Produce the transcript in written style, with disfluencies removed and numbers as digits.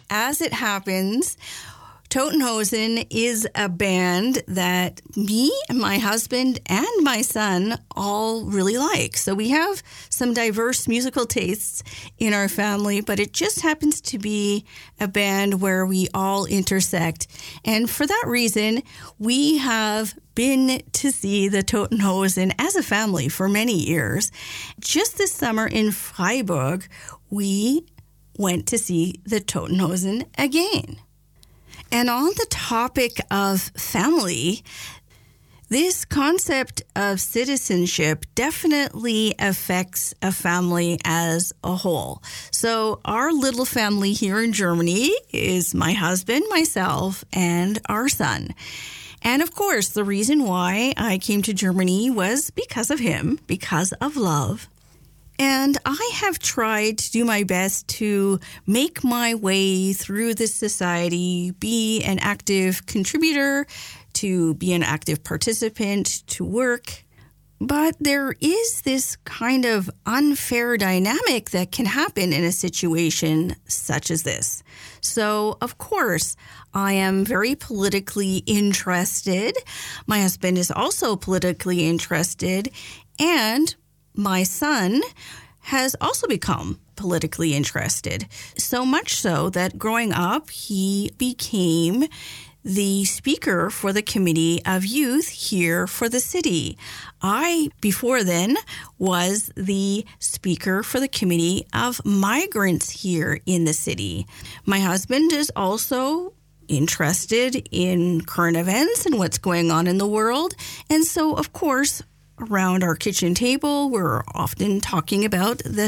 as it happens, Totenhosen is a band that me and my husband and my son all really like. So we have some diverse musical tastes in our family, but it just happens to be a band where we all intersect. And for that reason, we have been to see the Totenhosen as a family for many years. Just this summer in Freiburg, we went to see the Totenhosen again. And on the topic of family, this concept of citizenship definitely affects a family as a whole. So our little family here in Germany is my husband, myself, and our son. And of course, the reason why I came to Germany was because of him, because of love. And I have tried to do my best to make my way through this society, be an active contributor, to be an active participant, to work. But there is this kind of unfair dynamic that can happen in a situation such as this. So, of course, I am very politically interested. My husband is also politically interested, and my son has also become politically interested, so much so that growing up, he became the speaker for the Committee of Youth here for the city. I, before then, was the speaker for the Committee of Migrants here in the city. My husband is also interested in current events and what's going on in the world, and so, of course, around our kitchen table, we're often talking about the